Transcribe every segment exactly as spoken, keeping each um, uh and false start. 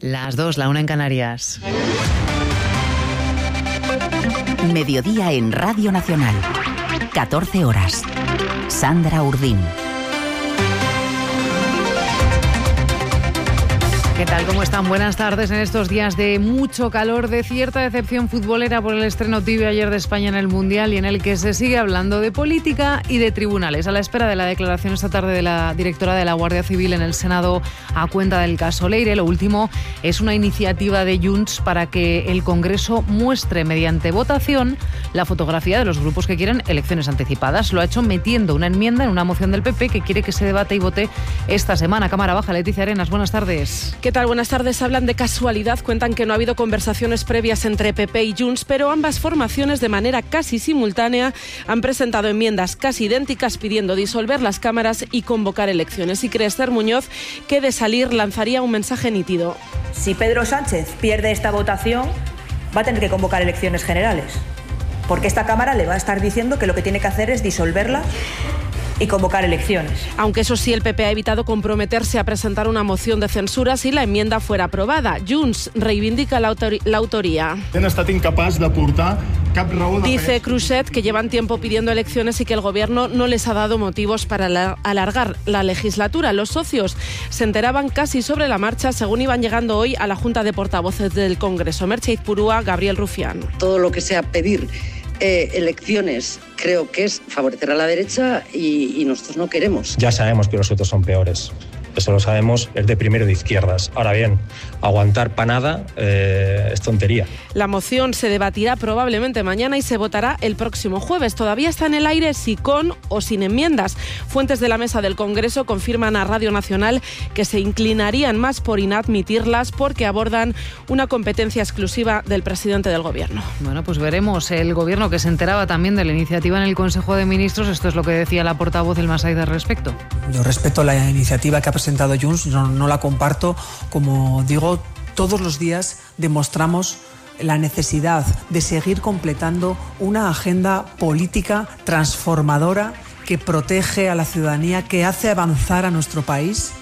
Las dos, la una en Canarias. Mediodía en Radio Nacional. catorce horas. Sandra Urdín. ¿Qué tal? ¿Cómo están? Buenas tardes. En estos días de mucho calor, de cierta decepción futbolera por el estreno tibio ayer de España en el Mundial y en el que se sigue hablando de política y de tribunales. A la espera de la declaración esta tarde de la directora de la Guardia Civil en el Senado a cuenta del caso Leire, lo último es una iniciativa de Junts para que el Congreso muestre mediante votación la fotografía de los grupos que quieren elecciones anticipadas. Lo ha hecho metiendo una enmienda en una moción del P P que quiere que se debate y vote esta semana. Cámara Baja, Leticia Arenas, buenas tardes. ¿Qué tal? Buenas tardes. Hablan de casualidad, cuentan que no ha habido conversaciones previas entre P P y Junts, pero ambas formaciones de manera casi simultánea han presentado enmiendas casi idénticas pidiendo disolver las cámaras y convocar elecciones. Y cree Esther Muñoz que de salir lanzaría un mensaje nítido. Si Pedro Sánchez pierde esta votación, va a tener que convocar elecciones generales, porque esta Cámara le va a estar diciendo que lo que tiene que hacer es disolverla y convocar elecciones. Aunque eso sí, el P P ha evitado comprometerse a presentar una moción de censura si la enmienda fuera aprobada. Junts reivindica la, autor- la autoría. Han estat incapaç de portar cap raó de... Dice Cruzet que llevan tiempo pidiendo elecciones y que el gobierno no les ha dado motivos para la- alargar la legislatura. Los socios se enteraban casi sobre la marcha según iban llegando hoy a la Junta de Portavoces del Congreso. Merche Izpurúa, Gabriel Rufián. Todo lo que sea pedir eh, elecciones creo que es favorecer a la derecha y, y nosotros no queremos. Ya sabemos que los otros son peores. Eso lo sabemos, es de primero de izquierdas. Ahora bien, aguantar panada eh, es tontería. La moción se debatirá probablemente mañana y se votará el próximo jueves. Todavía está en el aire si con o sin enmiendas. Fuentes de la mesa del Congreso confirman a Radio Nacional que se inclinarían más por inadmitirlas porque abordan una competencia exclusiva del presidente del Gobierno. Bueno, pues veremos. El Gobierno, que se enteraba también de la iniciativa en el Consejo de Ministros, esto es lo que decía la portavoz del Masai al respecto. Yo respeto la iniciativa que ha presentado Junts, no, no la comparto. Como digo, todos los días demostramos la necesidad de seguir completando una agenda política transformadora que protege a la ciudadanía, que hace avanzar a nuestro país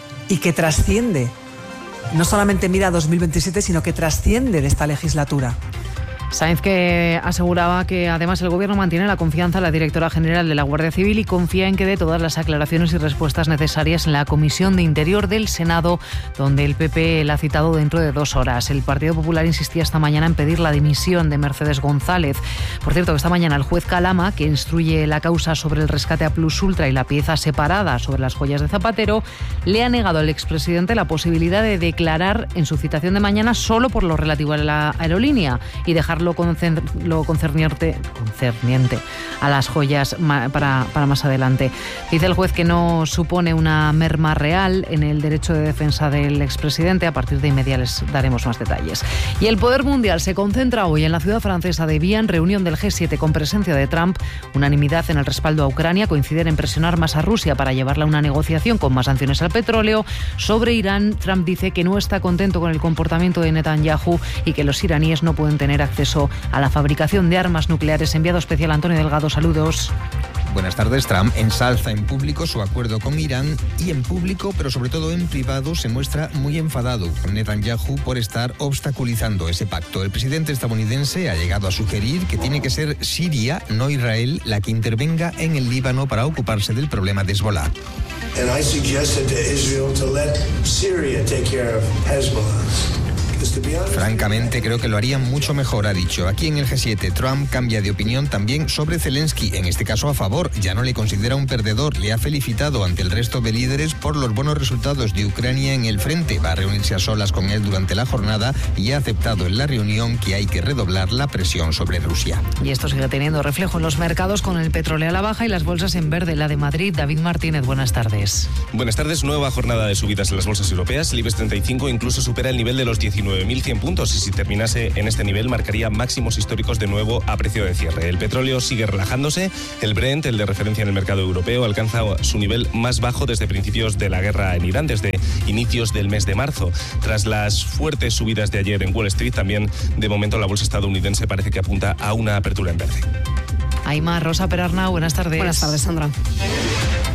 y que trasciende, no solamente mira a dos mil veintisiete, sino que trasciende de esta legislatura. Sáenz, que aseguraba que además el Gobierno mantiene la confianza en la directora general de la Guardia Civil y confía en que dé todas las aclaraciones y respuestas necesarias en la Comisión de Interior del Senado, donde el P P la ha citado dentro de dos horas. El Partido Popular insistía esta mañana en pedir la dimisión de Mercedes González. Por cierto, que esta mañana el juez Calama, que instruye la causa sobre el rescate a Plus Ultra y la pieza separada sobre las joyas de Zapatero, le ha negado al expresidente la posibilidad de declarar en su citación de mañana solo por lo relativo a la aerolínea y dejar lo concerniente, concerniente a las joyas para, para más adelante. Dice el juez que no supone una merma real en el derecho de defensa del expresidente. A partir de inmediato les daremos más detalles. Y el poder mundial se concentra hoy en la ciudad francesa de Vienne, reunión del G siete con presencia de Trump, unanimidad en el respaldo a Ucrania, coinciden en presionar más a Rusia para llevarla a una negociación con más sanciones al petróleo. Sobre Irán, Trump dice que no está contento con el comportamiento de Netanyahu y que los iraníes no pueden tener acceso a la fabricación de armas nucleares. Enviado especial Antonio Delgado, saludos. Buenas tardes. Trump ensalza en público su acuerdo con Irán y en público, pero sobre todo en privado, se muestra muy enfadado con Netanyahu por estar obstaculizando ese pacto. El presidente estadounidense ha llegado a sugerir que tiene que ser Siria, no Israel, la que intervenga en el Líbano para ocuparse del problema de Hezbollah. And I suggested to Israel to let Syria take care of Hezbollah. Francamente, creo que lo harían mucho mejor, ha dicho. Aquí en el G siete, Trump cambia de opinión también sobre Zelensky, en este caso a favor. Ya no le considera un perdedor, le ha felicitado ante el resto de líderes por los buenos resultados de Ucrania en el frente. Va a reunirse a solas con él durante la jornada y ha aceptado en la reunión que hay que redoblar la presión sobre Rusia. Y esto sigue teniendo reflejo en los mercados, con el petróleo a la baja y las bolsas en verde. La de Madrid, David Martínez, buenas tardes. Buenas tardes. Nueva jornada de subidas en las bolsas europeas. El IBEX treinta y cinco incluso supera el nivel de los diecinueve mil cien puntos y si terminase en este nivel marcaría máximos históricos de nuevo a precio de cierre. El petróleo sigue relajándose. El Brent, el de referencia en el mercado europeo, alcanza su nivel más bajo desde principios de la guerra en Irán, desde inicios del mes de marzo. Tras las fuertes subidas de ayer en Wall Street, también de momento la bolsa estadounidense parece que apunta a una apertura en verde. Aymar, Rosa Perarnau, buenas tardes. Buenas tardes, Sandra.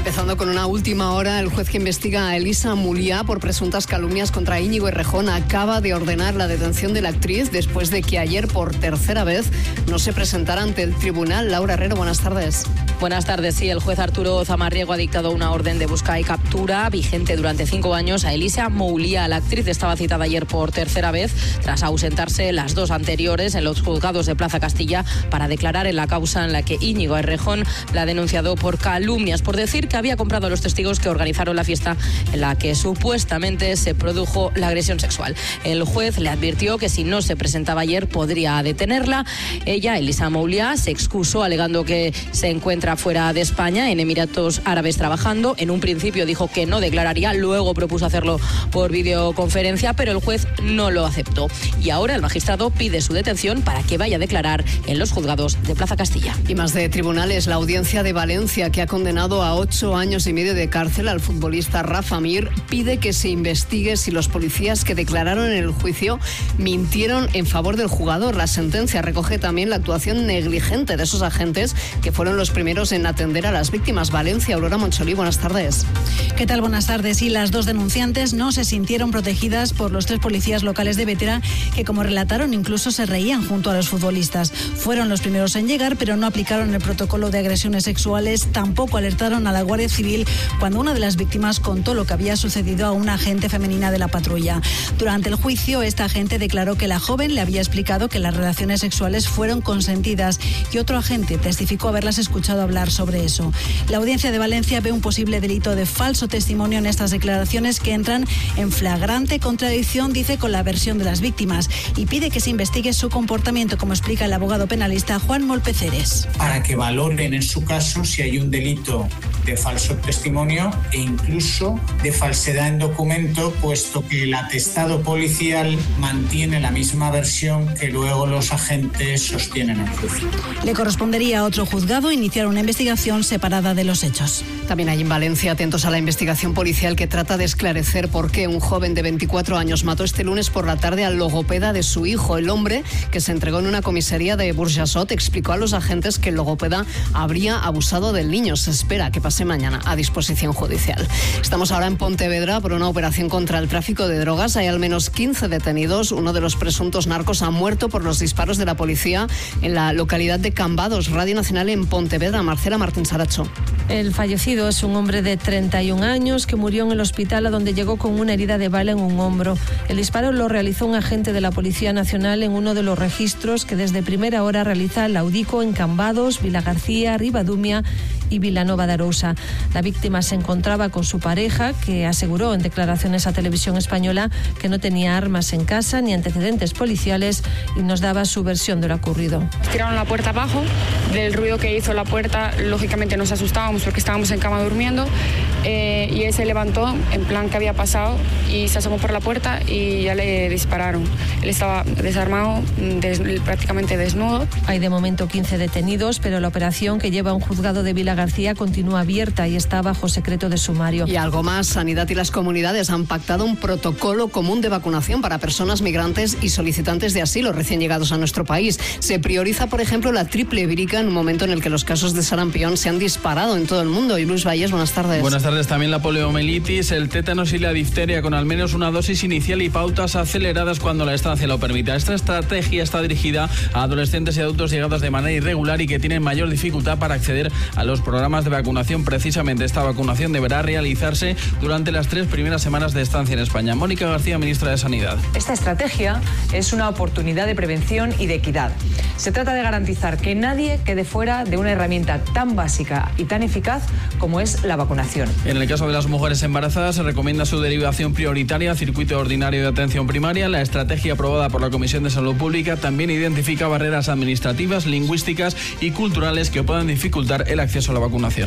Empezando con una última hora, el juez que investiga a Elisa Muliá por presuntas calumnias contra Íñigo Errejón acaba de ordenar la detención de la actriz después de que ayer por tercera vez no se presentara ante el tribunal. Laura Herrero, buenas tardes. Buenas tardes. Sí, el juez Arturo Zamarriego ha dictado una orden de busca y captura vigente durante cinco años a Elisa Muliá. La actriz estaba citada ayer por tercera vez tras ausentarse las dos anteriores en los juzgados de Plaza Castilla para declarar en la causa en la que Íñigo Errejón la ha denunciado por calumnias, por decir que había comprado a los testigos que organizaron la fiesta en la que supuestamente se produjo la agresión sexual. El juez le advirtió que si no se presentaba ayer podría detenerla. Ella, Elisa Muliá, se excusó alegando que se encuentra fuera de España, en Emiratos Árabes, trabajando. En un principio dijo que no declararía, luego propuso hacerlo por videoconferencia, pero el juez no lo aceptó. Y ahora el magistrado pide su detención para que vaya a declarar en los juzgados de Plaza Castilla. Y más de tribunales, la audiencia de Valencia, que ha condenado a ocho años y medio de cárcel al futbolista Rafa Mir, pide que se investigue si los policías que declararon en el juicio mintieron en favor del jugador. La sentencia recoge también la actuación negligente de esos agentes que fueron los primeros en atender a las víctimas. Valencia, Aurora Moncholí, buenas tardes. ¿Qué tal? Buenas tardes. Y las dos denunciantes no se sintieron protegidas por los tres policías locales de Bétera, que, como relataron, incluso se reían junto a los futbolistas. Fueron los primeros en llegar, pero no aplicaron el protocolo de agresiones sexuales. Tampoco alertaron a la Guardia Civil cuando una de las víctimas contó lo que había sucedido a una agente femenina de la patrulla. Durante el juicio, esta agente declaró que la joven le había explicado que las relaciones sexuales fueron consentidas y otro agente testificó haberlas escuchado hablar sobre eso. La audiencia de Valencia ve un posible delito de falso testimonio en estas declaraciones que entran en flagrante contradicción, dice, con la versión de las víctimas, y pide que se investigue su comportamiento, como explica el abogado penalista Juan Molpeceres. Para que valoren en su caso si hay un delito de falso testimonio e incluso de falsedad en documento, puesto que el atestado policial mantiene la misma versión que luego los agentes sostienen en juicio. Le correspondería a otro juzgado iniciar una investigación separada de los hechos. También hay en Valencia, atentos a la investigación policial que trata de esclarecer por qué un joven de veinticuatro años mató este lunes por la tarde al logopeda de su hijo. El hombre, que se entregó en una comisaría de Burjasot, explicó a los agentes que el logopeda habría abusado del niño. Se espera que pase mañana a disposición judicial. Estamos ahora en Pontevedra por una operación contra el tráfico de drogas. Hay al menos quince detenidos. Uno de los presuntos narcos ha muerto por los disparos de la policía en la localidad de Cambados. Radio Nacional en Pontevedra. Marcela Martín Saracho. El fallecido es un hombre de treinta y un años que murió en el hospital, a donde llegó con una herida de bala en un hombro. El disparo lo realizó un agente de la Policía Nacional en uno de los registros que desde primera hora realiza la UDICO en Cambados, Vilagarcía, Ribadumia y Vilanova de Arousa. La víctima se encontraba con su pareja, que aseguró en declaraciones a Televisión Española que no tenía armas en casa ni antecedentes policiales, y nos daba su versión de lo ocurrido. Tiraron la puerta abajo, del ruido que hizo la puerta, lógicamente nos asustábamos porque estábamos en cama durmiendo, eh, y él se levantó en plan que había pasado y se asomó por la puerta y ya le dispararon. Él estaba desarmado, des, prácticamente desnudo. Hay de momento quince detenidos, pero la operación, que lleva a un juzgado de Vila García, continúa abierta y está bajo secreto de sumario. Y algo más, Sanidad y las comunidades han pactado un protocolo común de vacunación para personas migrantes y solicitantes de asilo recién llegados a nuestro país. Se prioriza, por ejemplo, la triple vírica en un momento en el que los casos de sarampión se han disparado en todo el mundo. Y Luis Valles, buenas tardes. Buenas tardes. También la poliomielitis, el tétanos y la difteria, con al menos una dosis inicial y pautas aceleradas cuando la estancia lo permita. Esta estrategia está dirigida a adolescentes y adultos llegados de manera irregular y que tienen mayor dificultad para acceder a los programas de vacunación. Precisamente esta vacunación deberá realizarse durante las tres primeras semanas de estancia en España. Mónica García, ministra de Sanidad. Esta estrategia es una oportunidad de prevención y de equidad. Se trata de garantizar que nadie quede fuera de una herramienta tan básica y tan eficaz como es la vacunación. En el caso de las mujeres embarazadas, se recomienda su derivación prioritaria a circuito ordinario de atención primaria. La estrategia aprobada por la Comisión de Salud Pública también identifica barreras administrativas, lingüísticas y culturales que puedan dificultar el acceso a la vacunación.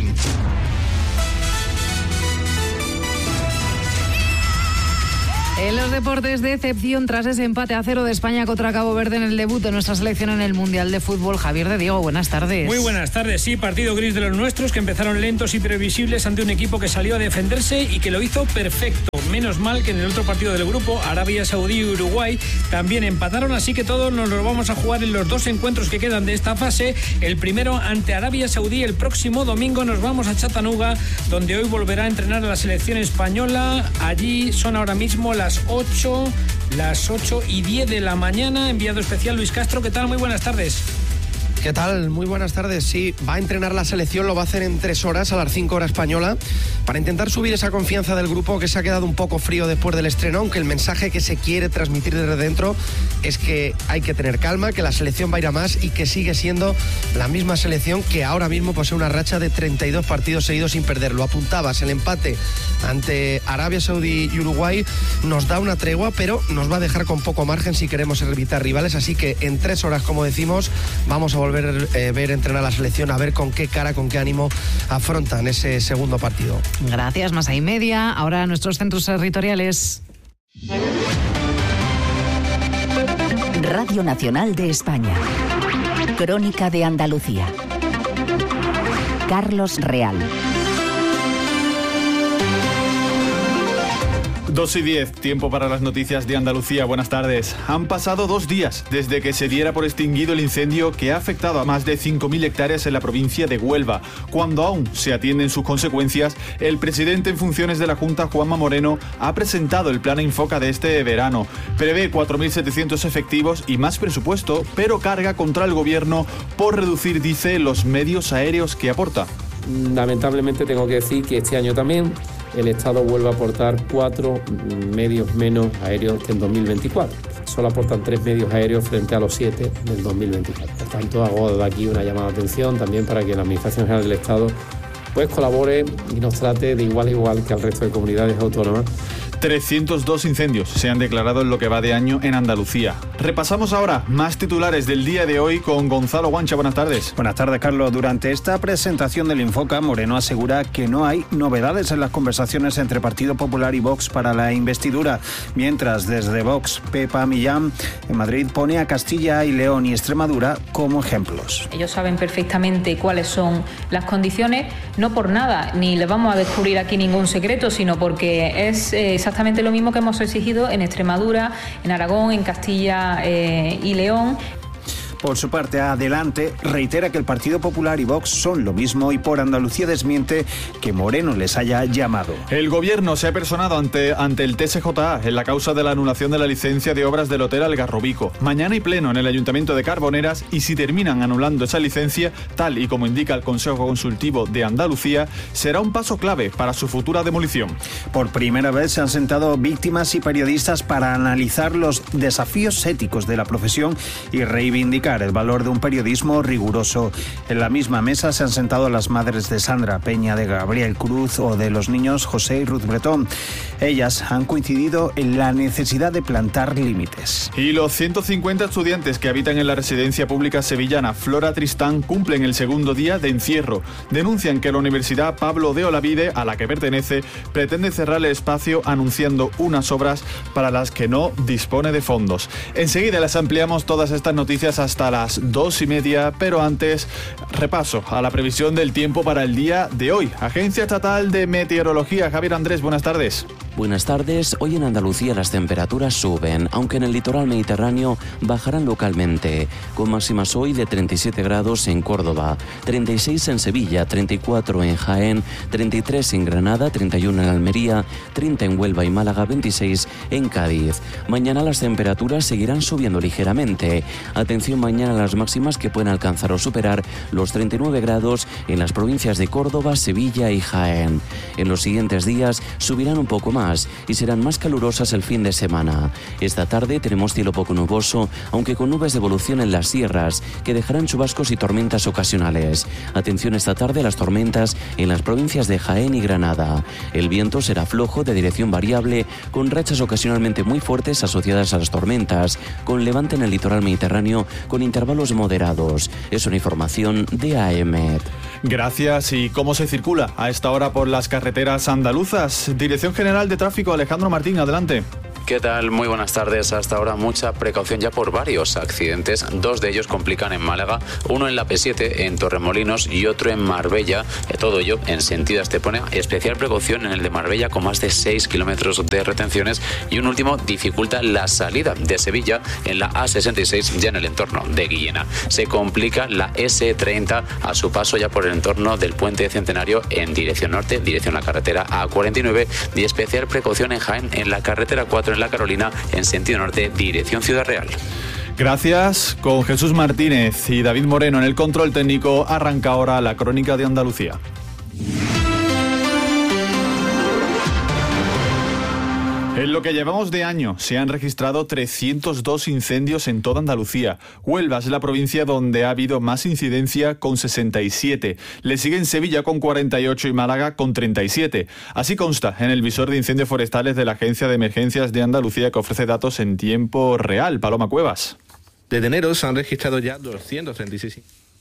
En los deportes, decepción tras ese empate a cero de España contra Cabo Verde en el debut de nuestra selección en el Mundial de Fútbol. Javier de Diego, buenas tardes. Muy buenas tardes. Sí, partido gris de los nuestros, que empezaron lentos y previsibles ante un equipo que salió a defenderse y que lo hizo perfecto. Menos mal que en el otro partido del grupo, Arabia Saudí y Uruguay también empataron, así que todos nos lo vamos a jugar en los dos encuentros que quedan de esta fase. El primero ante Arabia Saudí. El próximo domingo nos vamos a Chattanooga, donde hoy volverá a entrenar a la selección española. Allí son ahora mismo las ocho, las ocho y diez de la mañana. Enviado especial Luis Castro, ¿qué tal? Muy buenas tardes. ¿Qué tal? Muy buenas tardes. Sí, va a entrenar la selección, lo va a hacer en tres horas, a las cinco horas española, para intentar subir esa confianza del grupo que se ha quedado un poco frío después del estreno, aunque el mensaje que se quiere transmitir desde dentro es que hay que tener calma, que la selección va a ir a más y que sigue siendo la misma selección que ahora mismo posee una racha de treinta y dos partidos seguidos sin perder. Lo apuntabas, el empate ante Arabia Saudí y Uruguay nos da una tregua, pero nos va a dejar con poco margen si queremos evitar rivales, así que en tres horas, como decimos, vamos a volver Ver, eh, ver entrenar a la selección, a ver con qué cara, con qué ánimo afrontan ese segundo partido. Gracias, más y media. Ahora a nuestros centros territoriales. Radio Nacional de España. Crónica de Andalucía. Carlos Real. dos y diez, tiempo para las noticias de Andalucía. Buenas tardes. Han pasado dos días desde que se diera por extinguido el incendio que ha afectado a más de cinco mil hectáreas en la provincia de Huelva. Cuando aún se atienden sus consecuencias, el presidente en funciones de la Junta, Juanma Moreno, ha presentado el plan Infoca de este verano. Prevé cuatro mil setecientos efectivos y más presupuesto, pero carga contra el gobierno por reducir, dice, los medios aéreos que aporta. Lamentablemente tengo que decir que este año también el Estado vuelve a aportar cuatro medios menos aéreos que en dos mil veinticuatro. Solo aportan tres medios aéreos frente a los siete del dos mil veinticuatro. Por tanto, hago de aquí una llamada de atención también para que la Administración General del Estado pues colabore y nos trate de igual a igual que al resto de comunidades autónomas. trescientos dos incendios se han declarado en lo que va de año en Andalucía. Repasamos ahora más titulares del día de hoy con Gonzalo Guancha. Buenas tardes. Buenas tardes, Carlos. Durante esta presentación del Infoca, Moreno asegura que no hay novedades en las conversaciones entre Partido Popular y Vox para la investidura, mientras desde Vox, Pepa Millán en Madrid pone a Castilla y León y Extremadura como ejemplos. Ellos saben perfectamente cuáles son las condiciones, no por nada, ni les vamos a descubrir aquí ningún secreto, sino porque es eh, exactamente lo mismo que hemos exigido en Extremadura, en Aragón, en Castilla eh, y León. Por su parte, Adelante reitera que el Partido Popular y Vox son lo mismo y por Andalucía desmiente que Moreno les haya llamado. El gobierno se ha personado ante, ante el T S J A en la causa de la anulación de la licencia de obras del Hotel Algarrobico. Mañana hay pleno en el Ayuntamiento de Carboneras y si terminan anulando esa licencia, tal y como indica el Consejo Consultivo de Andalucía, será un paso clave para su futura demolición. Por primera vez se han sentado víctimas y periodistas para analizar los desafíos éticos de la profesión y reivindicar el valor de un periodismo riguroso. En la misma mesa se han sentado las madres de Sandra Peña, de Gabriel Cruz o de los niños José y Ruth Bretón. Ellas han coincidido en la necesidad de plantar límites. Y los ciento cincuenta estudiantes que habitan en la residencia pública sevillana Flora Tristán cumplen el segundo día de encierro. Denuncian que la Universidad Pablo de Olavide, a la que pertenece, pretende cerrar el espacio anunciando unas obras para las que no dispone de fondos. Enseguida les ampliamos todas estas noticias hasta hasta las dos y media, pero antes repaso a la previsión del tiempo para el día de hoy. Agencia Estatal de Meteorología, Javier Andrés, buenas tardes. Buenas tardes. Hoy en Andalucía las temperaturas suben, aunque en el litoral mediterráneo bajarán localmente, con máximas hoy de treinta y siete grados en Córdoba, treinta y seis en Sevilla, treinta y cuatro en Jaén, treinta y tres en Granada, treinta y uno en Almería, treinta en Huelva y Málaga, veintiséis en Cádiz. Mañana las temperaturas seguirán subiendo ligeramente. Atención mañana a las máximas que pueden alcanzar o superar los treinta y nueve grados en las provincias de Córdoba, Sevilla y Jaén. En los siguientes días subirán un poco más y serán más calurosas el fin de semana. Esta tarde tenemos cielo poco nuboso, aunque con nubes de evolución en las sierras, que dejarán chubascos y tormentas ocasionales. Atención esta tarde a las tormentas en las provincias de Jaén y Granada. El viento será flojo de dirección variable, con rachas ocasionalmente muy fuertes asociadas a las tormentas, con levante en el litoral mediterráneo con intervalos moderados. Es una información de A E M E T. Gracias. ¿Y cómo se circula a esta hora por las carreteras andaluzas? Dirección General de Tráfico, Alejandro Martín, adelante. ¿Qué tal? Muy buenas tardes. Hasta ahora mucha precaución ya por varios accidentes. Dos de ellos complican en Málaga, uno en la P siete en Torremolinos y otro en Marbella. Todo ello en sentido Estepona. Especial precaución en el de Marbella con más de seis kilómetros de retenciones y un último dificulta la salida de Sevilla en la A sesenta y seis ya en el entorno de Guillena. Se complica la ese treinta a su paso ya por el entorno del Puente Centenario en dirección norte, dirección a la carretera A cuarenta y nueve y especial precaución en Jaén en la carretera cuatro en la Carolina en sentido norte, dirección Ciudad Real. Gracias. Con Jesús Martínez y David Moreno en el control técnico, arranca ahora la Crónica de Andalucía. En lo que llevamos de año se han registrado trescientos dos incendios en toda Andalucía. Huelva es la provincia donde ha habido más incidencia con sesenta y siete. Le siguen Sevilla con cuarenta y ocho y Málaga con treinta y siete. Así consta en el visor de incendios forestales de la Agencia de Emergencias de Andalucía, que ofrece datos en tiempo real. Paloma Cuevas. Desde enero se han registrado ya doscientos treinta y seis.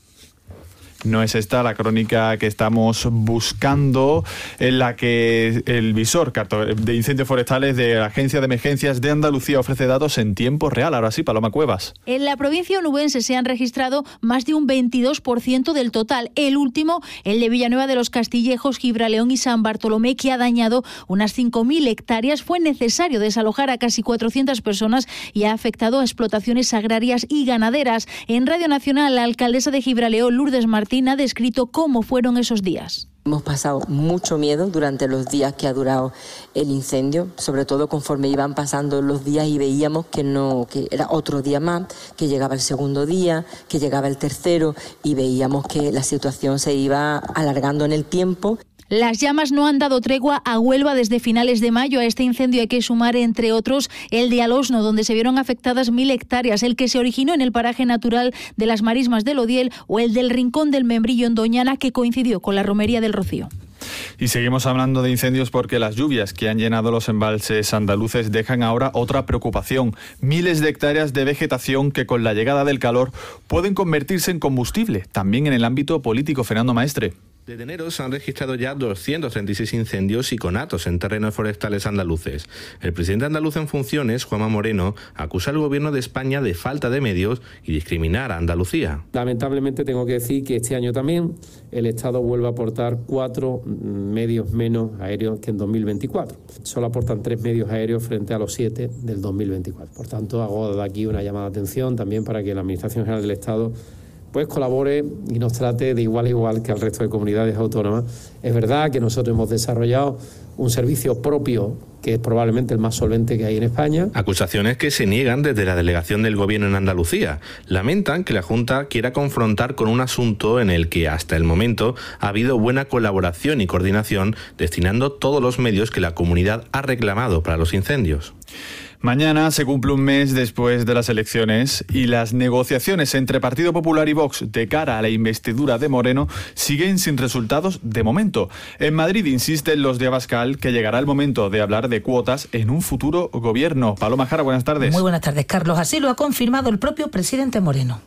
No es esta la crónica que estamos buscando, en la que el visor de incendios forestales de la Agencia de Emergencias de Andalucía ofrece datos en tiempo real. Ahora sí, Paloma Cuevas. En la provincia onubense se han registrado más de un veintidós por ciento del total. El último, el de Villanueva de los Castillejos, Gibraleón y San Bartolomé, que ha dañado unas cinco mil hectáreas. Fue necesario desalojar a casi cuatrocientas personas y ha afectado a explotaciones agrarias y ganaderas. En Radio Nacional, la alcaldesa de Gibraleón, Lourdes Martín, ha descrito cómo fueron esos días. Hemos pasado mucho miedo durante los días que ha durado el incendio, sobre todo conforme iban pasando los días y veíamos que no, que era otro día más, que llegaba el segundo día, que llegaba el tercero y veíamos que la situación se iba alargando en el tiempo. Las llamas no han dado tregua a Huelva desde finales de mayo. A este incendio hay que sumar, entre otros, el de Alosno, donde se vieron afectadas mil hectáreas, el que se originó en el paraje natural de las Marismas del Odiel o el del Rincón del Membrillo en Doñana, que coincidió con la romería del Rocío. Y seguimos hablando de incendios porque las lluvias que han llenado los embalses andaluces dejan ahora otra preocupación. Miles de hectáreas de vegetación que con la llegada del calor pueden convertirse en combustible, también en el ámbito político. Fernando Maestre. Desde enero se han registrado ya doscientos treinta y seis incendios y conatos en terrenos forestales andaluces. El presidente andaluz en funciones, Juanma Moreno, acusa al gobierno de España de falta de medios y discriminar a Andalucía. Lamentablemente tengo que decir que este año también el Estado vuelve a aportar cuatro medios menos aéreos que en dos mil veinticuatro. Solo aportan tres medios aéreos frente a los siete del dos mil veinticuatro. Por tanto, hago de aquí una llamada de atención también para que la Administración General del Estado pues colabore y nos trate de igual a igual que al resto de comunidades autónomas. Es verdad que nosotros hemos desarrollado un servicio propio que es probablemente el más solvente que hay en España. Acusaciones que se niegan desde la delegación del Gobierno en Andalucía. Lamentan que la Junta quiera confrontar con un asunto en el que hasta el momento ha habido buena colaboración y coordinación, destinando todos los medios que la comunidad ha reclamado para los incendios. Mañana se cumple un mes después de las elecciones y las negociaciones entre Partido Popular y Vox de cara a la investidura de Moreno siguen sin resultados de momento. En Madrid insisten los de Abascal que llegará el momento de hablar de cuotas en un futuro gobierno. Paloma Jara, buenas tardes. Muy buenas tardes, Carlos. Así lo ha confirmado el propio presidente Moreno.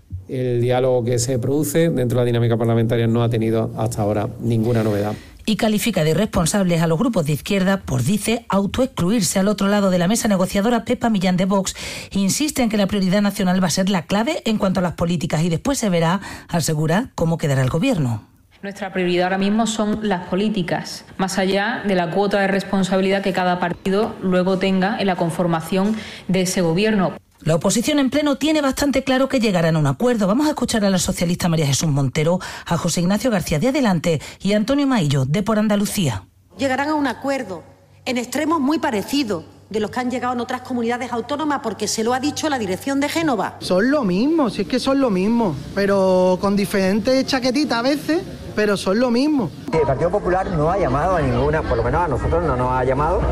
El diálogo que se produce dentro de la dinámica parlamentaria no ha tenido hasta ahora ninguna novedad. Y califica de irresponsables a los grupos de izquierda por, dice, autoexcluirse. Al otro lado de la mesa negociadora, Pepa Millán de Vox insiste en que la prioridad nacional va a ser la clave en cuanto a las políticas y después se verá, asegura, cómo quedará el gobierno. Nuestra prioridad ahora mismo son las políticas, más allá de la cuota de responsabilidad que cada partido luego tenga en la conformación de ese gobierno. La oposición en pleno tiene bastante claro que llegarán a un acuerdo. Vamos a escuchar a la socialista María Jesús Montero, a José Ignacio García de Adelante y a Antonio Maillo, de Por Andalucía. Llegarán a un acuerdo en extremos muy parecidos de los que han llegado en otras comunidades autónomas, porque se lo ha dicho la dirección de Génova. Son lo mismo, si es que son lo mismo, pero con diferentes chaquetitas a veces, pero son lo mismo. El Partido Popular no ha llamado a ninguna, por lo menos a nosotros no nos ha llamado,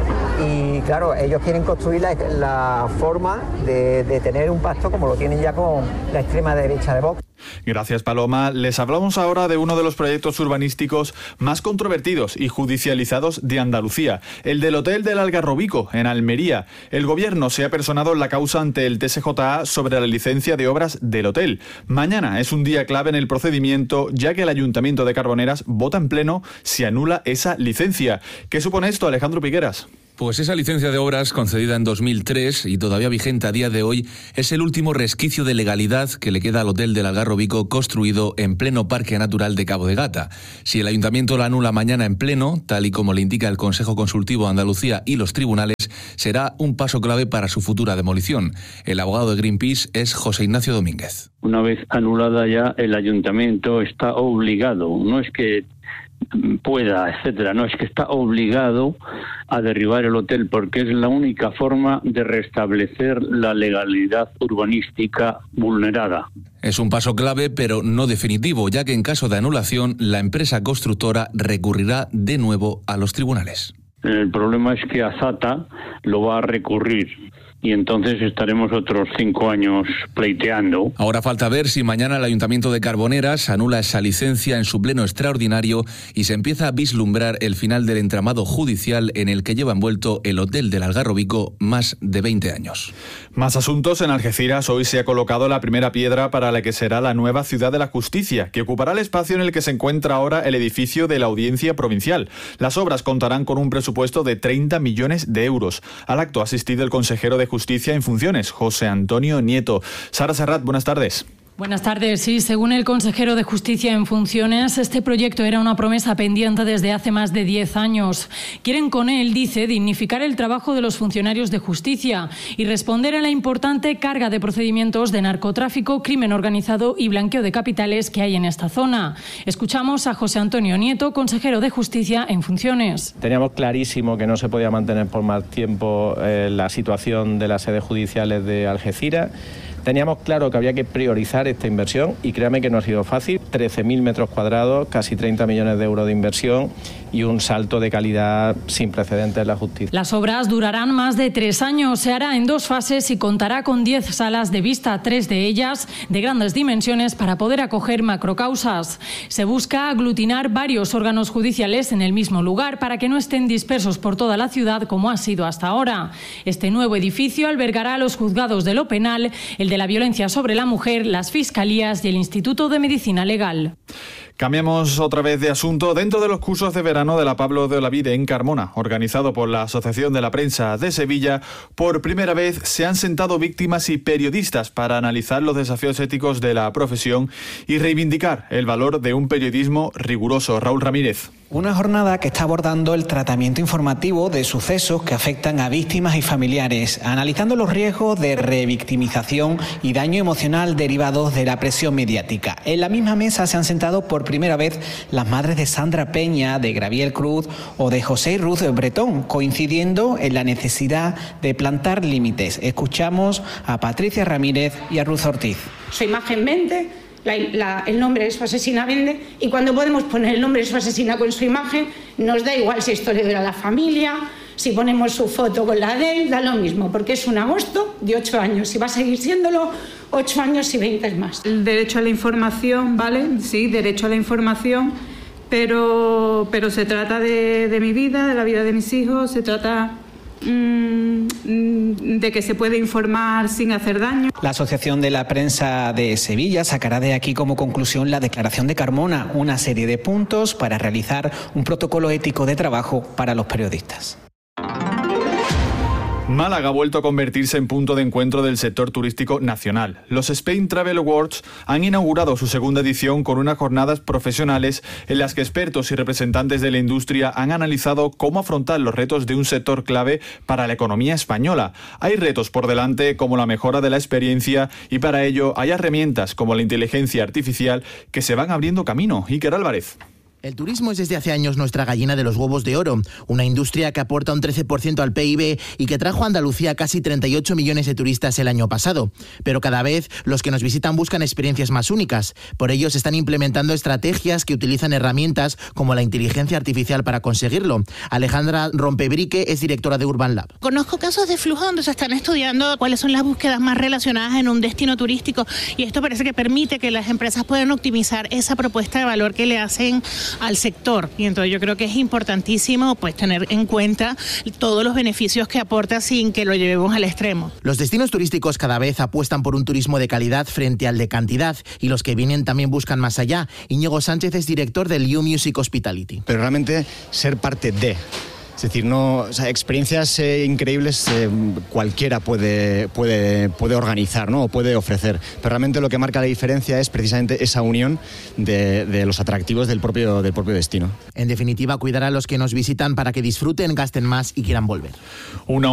y claro, ellos quieren construir la, la forma de, de tener un pacto como lo tienen ya con la extrema derecha de Vox. Gracias, Paloma. Les hablamos ahora de uno de los proyectos urbanísticos más controvertidos y judicializados de Andalucía, el del Hotel del Algarrobico, en Almería. El gobierno se ha personado en la causa ante el T S J A sobre la licencia de obras del hotel. Mañana es un día clave en el procedimiento, ya que el Ayuntamiento de Carboneras vota en pleno si anula esa licencia. ¿Qué supone esto, Alejandro Piqueras? Pues esa licencia de obras concedida en dos mil tres y todavía vigente a día de hoy es el último resquicio de legalidad que le queda al Hotel del Algarrobico construido en pleno Parque Natural de Cabo de Gata. Si el Ayuntamiento la anula mañana en pleno, tal y como le indica el Consejo Consultivo de Andalucía y los tribunales, será un paso clave para su futura demolición. El abogado de Greenpeace es José Ignacio Domínguez. Una vez anulada ya, el Ayuntamiento está obligado, no es que pueda, etcétera, no, es que está obligado a derribar el hotel porque es la única forma de restablecer la legalidad urbanística vulnerada. Es un paso clave, pero no definitivo, ya que en caso de anulación, la empresa constructora recurrirá de nuevo a los tribunales. El problema es que Azata lo va a recurrir. Y entonces estaremos otros cinco años pleiteando. Ahora falta ver si mañana el Ayuntamiento de Carboneras anula esa licencia en su pleno extraordinario y se empieza a vislumbrar el final del entramado judicial en el que lleva envuelto el Hotel del Algarrobico más de veinte años. Más asuntos. En Algeciras hoy se ha colocado la primera piedra para la que será la nueva Ciudad de la Justicia, que ocupará el espacio en el que se encuentra ahora el edificio de la Audiencia Provincial. Las obras contarán con un presupuesto de treinta millones de euros. Al acto ha asistido el consejero de Justicia en funciones, José Antonio Nieto. Sara Serrat, buenas tardes. Buenas tardes. Sí, según el consejero de Justicia en funciones, este proyecto era una promesa pendiente desde hace más de diez años. Quieren con él, dice, dignificar el trabajo de los funcionarios de justicia y responder a la importante carga de procedimientos de narcotráfico, crimen organizado y blanqueo de capitales que hay en esta zona. Escuchamos a José Antonio Nieto, consejero de Justicia en funciones. Teníamos clarísimo que no se podía mantener por más tiempo eh, la situación de las sedes judiciales de Algeciras. Teníamos claro que había que priorizar esta inversión y créame que no ha sido fácil. trece mil metros cuadrados, casi treinta millones de euros de inversión y un salto de calidad sin precedentes en la justicia. Las obras durarán más de tres años. Se hará en dos fases y contará con diez salas de vista, tres de ellas de grandes dimensiones para poder acoger macrocausas. Se busca aglutinar varios órganos judiciales en el mismo lugar para que no estén dispersos por toda la ciudad como ha sido hasta ahora. Este nuevo edificio albergará los juzgados de lo penal, el de la violencia sobre la mujer, las fiscalías y el Instituto de Medicina Legal. Cambiamos otra vez de asunto. Dentro de los cursos de verano de la Pablo de Olavide en Carmona, organizado por la Asociación de la Prensa de Sevilla, por primera vez se han sentado víctimas y periodistas para analizar los desafíos éticos de la profesión y reivindicar el valor de un periodismo riguroso. Raúl Ramírez. Una jornada que está abordando el tratamiento informativo de sucesos que afectan a víctimas y familiares, analizando los riesgos de revictimización y daño emocional derivados de la presión mediática. En la misma mesa se han sentado por primera vez las madres de Sandra Peña, de Graviel Cruz o de José Ruth Bretón, coincidiendo en la necesidad de plantar límites. Escuchamos a Patricia Ramírez y a Ruth Ortiz. Su imagen vende, la, la, el nombre de su asesina vende, y cuando podemos poner el nombre de su asesina con su imagen, nos da igual si esto le dura a la familia, si ponemos su foto con la de él, da lo mismo, porque es un agosto de ocho años y va a seguir siéndolo ocho años y veinte más. El derecho a la información, ¿vale? Sí, derecho a la información, pero, pero se trata de, de mi vida, de la vida de mis hijos, se trata mmm, de que se puede informar sin hacer daño. La Asociación de la Prensa de Sevilla sacará de aquí como conclusión la Declaración de Carmona, una serie de puntos para realizar un protocolo ético de trabajo para los periodistas. Málaga ha vuelto a convertirse en punto de encuentro del sector turístico nacional. Los Spain Travel Awards han inaugurado su segunda edición con unas jornadas profesionales en las que expertos y representantes de la industria han analizado cómo afrontar los retos de un sector clave para la economía española. Hay retos por delante como la mejora de la experiencia y para ello hay herramientas como la inteligencia artificial que se van abriendo camino. Iker Álvarez. El turismo es desde hace años nuestra gallina de los huevos de oro, una industria que aporta un trece por ciento al P I B y que trajo a Andalucía casi treinta y ocho millones de turistas el año pasado. Pero cada vez los que nos visitan buscan experiencias más únicas. Por ello se están implementando estrategias que utilizan herramientas como la inteligencia artificial para conseguirlo. Alejandra Rompebrique es directora de Urban Lab. Conozco casos de flujo donde se están estudiando cuáles son las búsquedas más relacionadas en un destino turístico y esto parece que permite que las empresas puedan optimizar esa propuesta de valor que le hacen al sector, y entonces yo creo que es importantísimo pues tener en cuenta todos los beneficios que aporta sin que lo llevemos al extremo. Los destinos turísticos cada vez apuestan por un turismo de calidad frente al de cantidad y los que vienen también buscan más allá. Íñigo Sánchez es director del U Music Hospitality. Pero realmente ser parte de Es decir, no, o sea, experiencias eh, increíbles eh, cualquiera puede, puede, puede organizar, ¿no? O puede ofrecer, pero realmente lo que marca la diferencia es precisamente esa unión de, de los atractivos del propio, del propio destino. En definitiva, cuidar a los que nos visitan para que disfruten, gasten más y quieran volver. Una